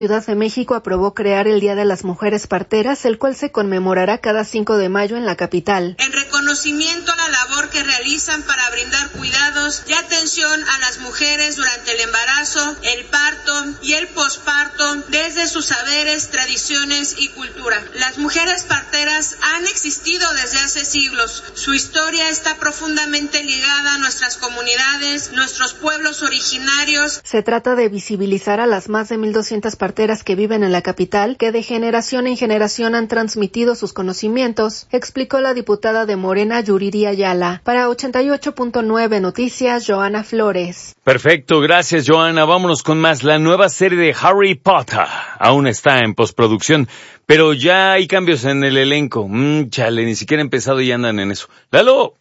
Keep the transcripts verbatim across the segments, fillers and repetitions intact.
Ciudad de México aprobó crear el Día de las Mujeres Parteras, el cual se conmemorará cada cinco de mayo en la capital. En reconocimiento a la labor que realizan para brindar cuidados y atención a las mujeres durante el embarazo, el parto y el posparto, desde sus saberes, tradiciones y cultura. Las mujeres parteras han existido desde hace siglos. Su historia está profundamente ligada a nuestras comunidades, nuestros pueblos originarios. Se trata de visibilizar a las más de mil doscientas parteras que viven en la capital, que de generación en generación han transmitido sus conocimientos, explicó la diputada de Morena, Yuriria Ayala. Para ochenta y ocho punto nueve Noticias, Joana Flores. Perfecto, gracias Joana. Vámonos con más. La nueva serie de Harry Potter aún está en postproducción, pero ya hay cambios en el elenco. Mmm, chale, ni siquiera he empezado y andan en eso. ¡Lalo!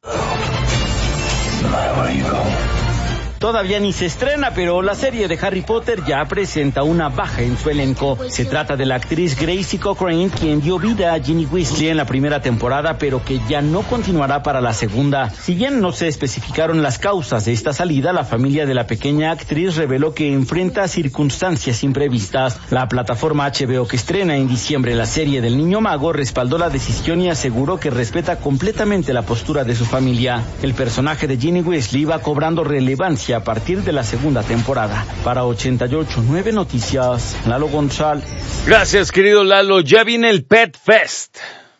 Todavía ni se estrena, pero la serie de Harry Potter ya presenta una baja en su elenco. Se trata de la actriz Gracie Cochrane, quien dio vida a Ginny Weasley en la primera temporada, pero que ya no continuará para la segunda. Si bien no se especificaron las causas de esta salida, la familia de la pequeña actriz reveló que enfrenta circunstancias imprevistas. La plataforma H B O, que estrena en diciembre la serie del Niño Mago, respaldó la decisión y aseguró que respeta completamente la postura de su familia. El personaje de Ginny Weasley va cobrando relevancia a partir de la segunda temporada. Para ochenta y ocho punto nueve Noticias, Lalo González. Gracias, querido Lalo. Ya viene el Pet Fest.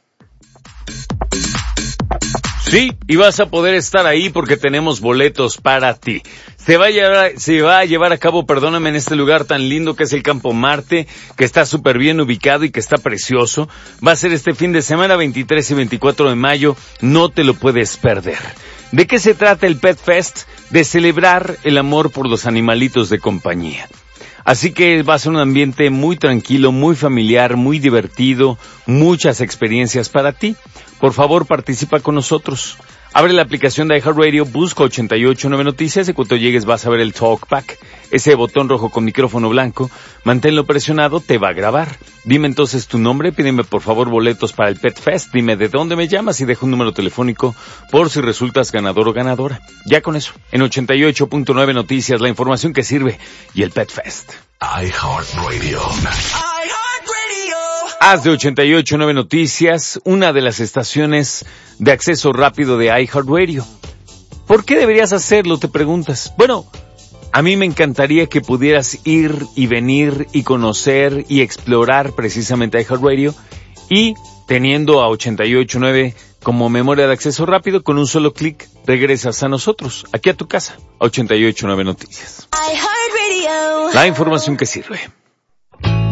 Sí, y vas a poder estar ahí porque tenemos boletos para ti. Se va a llevar, se va a llevar a cabo, perdóname, en este lugar tan lindo que es el Campo Marte, que está súper bien ubicado y que está precioso. Va a ser este fin de semana, veintitrés y veinticuatro de mayo. No te lo puedes perder. ¿De qué se trata el Pet Fest? De celebrar el amor por los animalitos de compañía. Así que va a ser un ambiente muy tranquilo, muy familiar, muy divertido, muchas experiencias para ti. Por favor, participa con nosotros. Abre la aplicación de iHeartRadio, busca ochenta y ocho punto nueve Noticias y cuando llegues vas a ver el Talkback, ese botón rojo con micrófono blanco. Manténlo presionado, te va a grabar. Dime entonces tu nombre, pídeme por favor boletos para el Pet Fest, dime de dónde me llamas y deja un número telefónico por si resultas ganador o ganadora. Ya con eso, en ochenta y ocho punto nueve Noticias, la información que sirve y el Pet Fest. iHeartRadio. Haz de ochenta y ocho punto nueve Noticias una de las estaciones de acceso rápido de iHeartRadio. ¿Por qué deberías hacerlo? Te preguntas. Bueno, a mí me encantaría que pudieras ir y venir y conocer y explorar precisamente iHeartRadio y teniendo a ochenta y ocho punto nueve como memoria de acceso rápido, con un solo clic regresas a nosotros, aquí a tu casa, a ochenta y ocho punto nueve Noticias. iHeartRadio. La información que sirve.